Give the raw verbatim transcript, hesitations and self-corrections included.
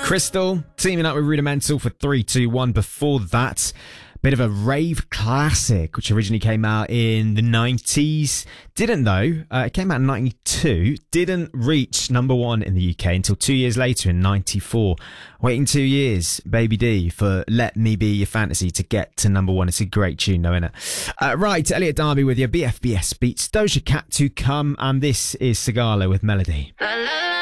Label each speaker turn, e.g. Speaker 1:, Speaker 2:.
Speaker 1: Crystal teaming up with Rudimental for three two one. Before that, bit of a rave classic, which originally came out in the nineties. Didn't though. Uh, it came out in ninety-two. Didn't reach number one in the U K until two years later in ninety-four. Waiting two years, Baby D, for Let Me Be Your Fantasy to get to number one. It's a great tune though, isn't it? Uh, right, Elliot Darby with your B F B S Beats. Doja Cat to come, and this is Sigala with Melody.